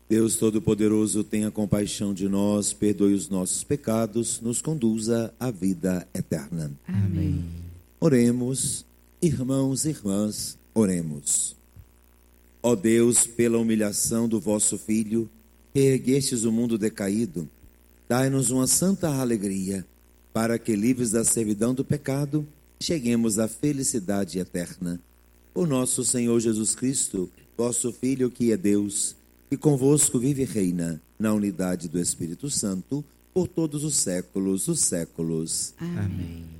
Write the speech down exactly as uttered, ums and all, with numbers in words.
Deus Todo-Poderoso, tenha compaixão de nós, perdoe os nossos pecados, nos conduza à vida eterna. Amém. Oremos, irmãos e irmãs, oremos. Ó Deus, pela humilhação do vosso Filho, que erguestes o mundo decaído, dai-nos uma santa alegria, para que, livres da servidão do pecado, cheguemos à felicidade eterna. Por nosso Senhor Jesus Cristo, vosso Filho, que é Deus, e convosco vive e reina, na unidade do Espírito Santo, por todos os séculos dos séculos. Amém.